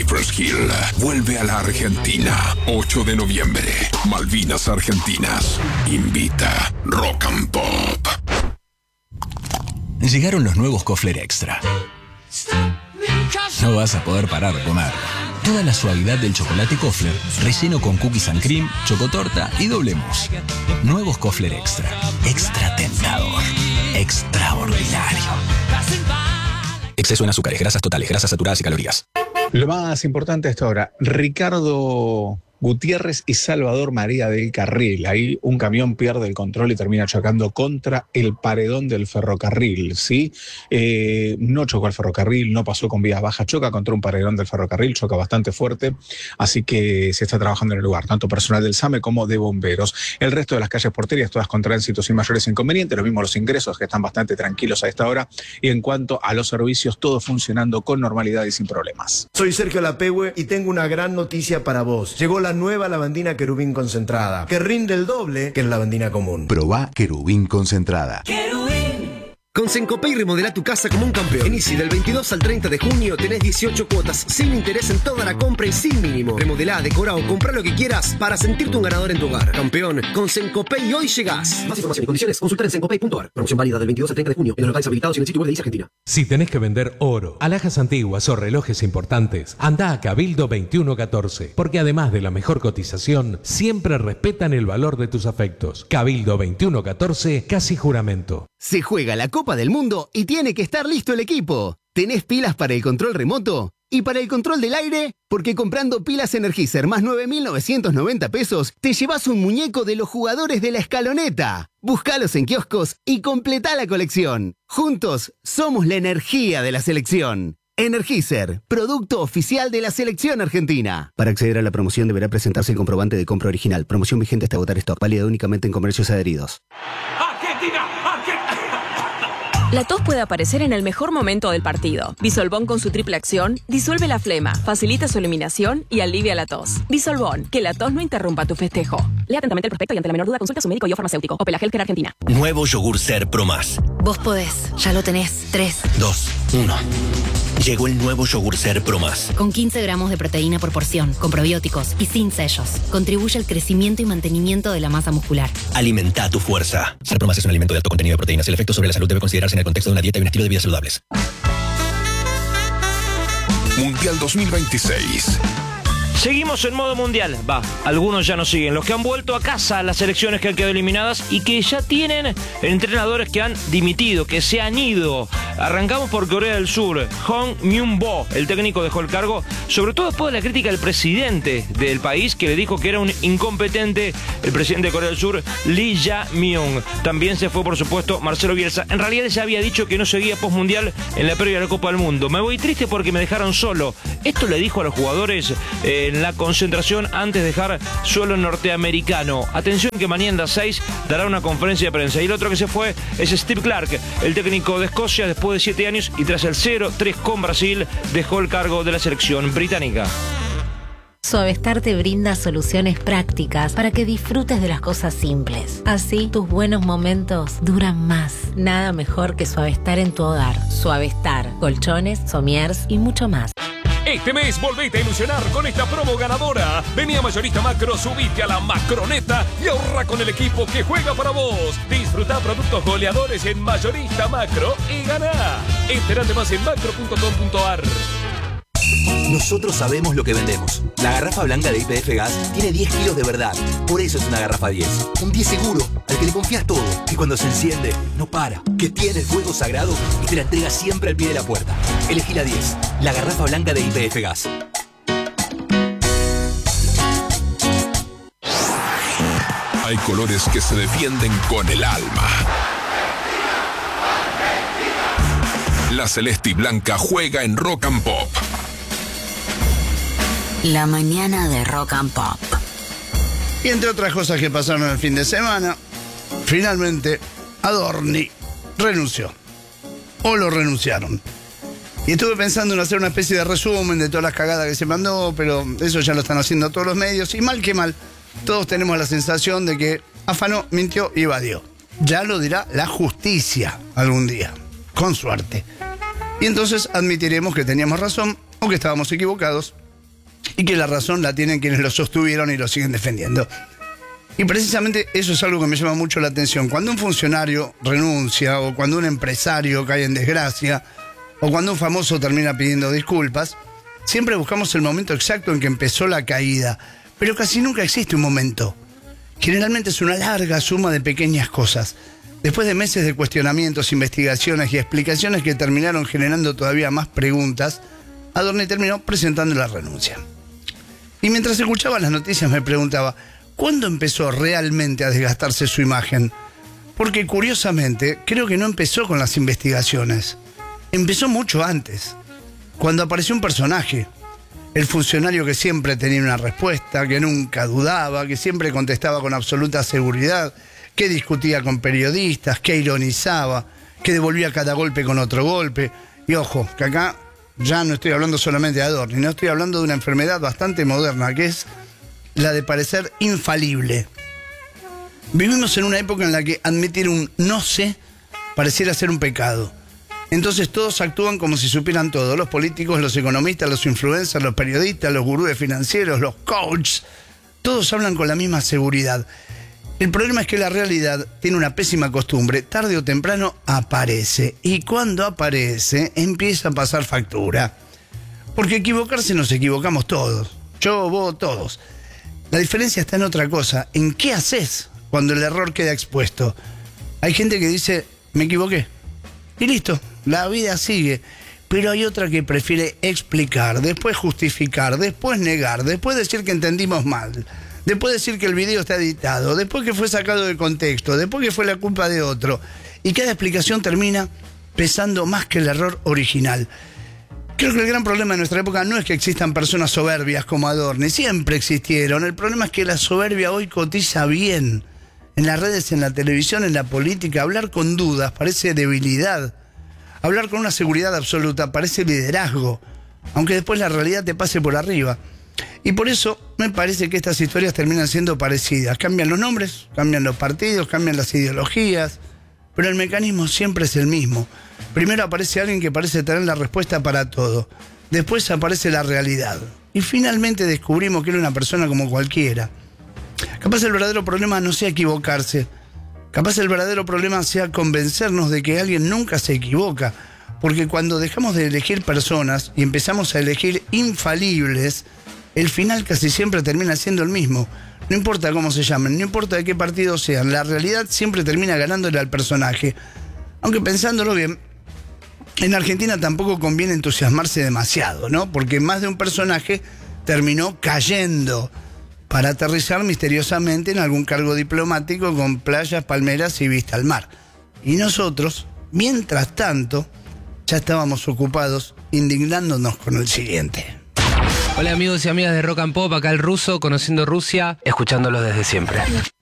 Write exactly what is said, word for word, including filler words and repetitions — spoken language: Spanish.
Cypress Hill vuelve a la Argentina. ocho de noviembre. Malvinas Argentinas. Invita Rock and Pop. Llegaron los nuevos Kofler Extra. No vas a poder parar de comer. Toda la suavidad del chocolate Kofler, relleno con cookies and cream, chocotorta y doble mousse. Nuevos Kofler Extra. Extra tentador. Extraordinario. Exceso en azúcares, grasas totales, grasas saturadas y calorías. Lo más importante hasta ahora, Ricardo Gutiérrez y Salvador María del Carril. Ahí un camión pierde el control y termina chocando contra el paredón del ferrocarril, ¿sí? Eh, no chocó al ferrocarril, no pasó con vías bajas, choca contra un paredón del ferrocarril, choca bastante fuerte, así que se está trabajando en el lugar, tanto personal del SAME como de bomberos. El resto de las calles porteñas, todas con tránsito sin mayores inconvenientes, lo mismo los ingresos, que están bastante tranquilos a esta hora, y en cuanto a los servicios, todo funcionando con normalidad y sin problemas. Soy Sergio Lapehue y tengo una gran noticia para vos. Llegó la nueva lavandina Querubín concentrada, que rinde el doble que la lavandina común. Probá Querubín concentrada. Querubín. Con Sencopay remodela tu casa como un campeón. En Easy, del veintidós al treinta de junio tenés dieciocho cuotas sin interés en toda la compra y sin mínimo. Remodelá, decorá o comprá lo que quieras para sentirte un ganador en tu hogar. Campeón, con Sencopay hoy llegás. Más información y condiciones, consultar en sencopay punto ar. Promoción válida del veintidós al treinta de junio en los locales habilitados y en el sitio web de Easy Argentina. Si tenés que vender oro, alhajas antiguas o relojes importantes, andá a Cabildo veintiuno catorce, porque además de la mejor cotización, siempre respetan el valor de tus afectos. Cabildo veintiuno catorce, casi juramento. Se juega la Copa del Mundo y tiene que estar listo el equipo. ¿Tenés pilas para el control remoto? ¿Y para el control del aire? Porque comprando pilas Energizer más nueve mil novecientos noventa pesos, te llevas un muñeco de los jugadores de la escaloneta. Búscalos en kioscos y completá la colección. Juntos, somos la energía de la selección. Energizer, producto oficial de la selección argentina. Para acceder a la promoción deberá presentarse el comprobante de compra original. Promoción vigente hasta agotar stock. Válida únicamente en comercios adheridos. ¡Argentina! La tos puede aparecer en el mejor momento del partido. Bisolbón con su triple acción disuelve la flema, facilita su eliminación y alivia la tos. Bisolbón, que la tos no interrumpa tu festejo. Lea atentamente el prospecto y ante la menor duda consulta a su médico y o farmacéutico. Opel Healthcare Argentina. Nuevo yogur Ser Pro Más. Vos podés, ya lo tenés. tres, dos, uno. Llegó el nuevo yogur Ser Pro Más. Con quince gramos de proteína por porción, con probióticos y sin sellos. Contribuye al crecimiento y mantenimiento de la masa muscular. Alimenta tu fuerza. Ser Pro Más es un alimento de alto contenido de proteínas. El efecto sobre la salud debe considerarse en el contexto de una dieta y un estilo de vida saludables. Mundial dos mil veintiséis. Seguimos en modo mundial. Va, algunos ya no siguen. Los que han vuelto a casa, las selecciones que han quedado eliminadas y que ya tienen entrenadores que han dimitido, que se han ido. Arrancamos por Corea del Sur. Hong Myung-bo, el técnico, dejó el cargo, sobre todo después de la crítica del presidente del país, que le dijo que era un incompetente, el presidente de Corea del Sur, Lee Jae-myung. También se fue, por supuesto, Marcelo Bielsa. En realidad ya había dicho que no seguía postmundial en la previa de la Copa del Mundo. Me voy triste porque me dejaron solo. Esto le dijo a los jugadores eh, en la concentración antes de dejar suelo norteamericano. Atención que mañana a las seis dará una conferencia de prensa. Y el otro que se fue es Steve Clarke, el técnico de Escocia, después de siete años y tras el cero tres con Brasil, dejó el cargo de la selección británica. Suavestar te brinda soluciones prácticas para que disfrutes de las cosas simples. Así, tus buenos momentos duran más. Nada mejor que Suavestar en tu hogar. Suavestar, colchones, somiers y mucho más. Este mes volvete a ilusionar con esta promo ganadora. Vení a Mayorista Macro, subite a la Macroneta y ahorra con el equipo que juega para vos. Disfruta productos goleadores en Mayorista Macro y ganá. Entérate más en macro punto com punto ar. Nosotros sabemos lo que vendemos. La garrafa blanca de Y P F Gas tiene diez kilos de verdad. Por eso es una garrafa diez. Un diez seguro, al que le confías todo. Que cuando se enciende, no para. Que tiene el fuego sagrado y te la entrega siempre al pie de la puerta. Elegí la diez. La garrafa blanca de Y P F Gas. Hay colores que se defienden con el alma. La celeste y blanca juega en Rock and Pop. La mañana de Rock and Pop. Y entre otras cosas que pasaron el fin de semana, finalmente Adorni renunció. O lo renunciaron. Y estuve pensando en hacer una especie de resumen de todas las cagadas que se mandó, pero eso ya lo están haciendo todos los medios. Y mal que mal, todos tenemos la sensación de que afanó, mintió y evadió. Ya lo dirá la justicia algún día, con suerte. Y entonces admitiremos que teníamos razón o que estábamos equivocados y que la razón la tienen quienes lo sostuvieron y lo siguen defendiendo. Y precisamente eso es algo que me llama mucho la atención. Cuando un funcionario renuncia, o cuando un empresario cae en desgracia, o cuando un famoso termina pidiendo disculpas, siempre buscamos el momento exacto en que empezó la caída, pero casi nunca existe un momento. Generalmente es una larga suma de pequeñas cosas. Después de meses de cuestionamientos, investigaciones y explicaciones que terminaron generando todavía más preguntas, Adorni terminó presentando la renuncia. Y mientras escuchaba las noticias me preguntaba, ¿cuándo empezó realmente a desgastarse su imagen? Porque curiosamente, creo que no empezó con las investigaciones. Empezó mucho antes, cuando apareció un personaje. El funcionario que siempre tenía una respuesta, que nunca dudaba, que siempre contestaba con absoluta seguridad, que discutía con periodistas, que ironizaba, que devolvía cada golpe con otro golpe. Y ojo, que acá ya no estoy hablando solamente de Adorni, no estoy hablando de una enfermedad bastante moderna, que es la de parecer infalible. Vivimos en una época en la que admitir un no sé pareciera ser un pecado. Entonces todos actúan como si supieran todo. Los políticos, los economistas, los influencers, los periodistas, los gurúes financieros, los coaches. Todos hablan con la misma seguridad. El problema es que la realidad tiene una pésima costumbre. Tarde o temprano aparece. Y cuando aparece, empieza a pasar factura. Porque equivocarse nos equivocamos todos. Yo, vos, todos. La diferencia está en otra cosa. ¿En qué haces cuando el error queda expuesto? Hay gente que dice, me equivoqué. Y listo, la vida sigue. Pero hay otra que prefiere explicar, después justificar, después negar, después decir que entendimos mal, después decir que el video está editado, después que fue sacado de contexto, después que fue la culpa de otro. Y cada explicación termina pesando más que el error original. Creo que el gran problema de nuestra época no es que existan personas soberbias como Adorni, siempre existieron. El problema es que la soberbia hoy cotiza bien. En las redes, en la televisión, en la política, hablar con dudas parece debilidad. Hablar con una seguridad absoluta parece liderazgo, aunque después la realidad te pase por arriba. Y por eso me parece que estas historias terminan siendo parecidas. Cambian los nombres, cambian los partidos, cambian las ideologías, pero el mecanismo siempre es el mismo. Primero aparece alguien que parece tener la respuesta para todo. Después aparece la realidad. Y finalmente descubrimos que era una persona como cualquiera. Capaz el verdadero problema no sea equivocarse. Capaz el verdadero problema sea convencernos de que alguien nunca se equivoca. Porque cuando dejamos de elegir personas y empezamos a elegir infalibles, el final casi siempre termina siendo el mismo. No importa cómo se llamen, no importa de qué partido sean, la realidad siempre termina ganándole al personaje. Aunque pensándolo bien, en Argentina tampoco conviene entusiasmarse demasiado, ¿no? Porque más de un personaje terminó cayendo para aterrizar misteriosamente en algún cargo diplomático con playas, palmeras y vista al mar. Y nosotros, mientras tanto, ya estábamos ocupados indignándonos con el siguiente. Hola amigos y amigas de Rock and Pop, acá el Ruso, conociendo Rusia, escuchándolos desde siempre.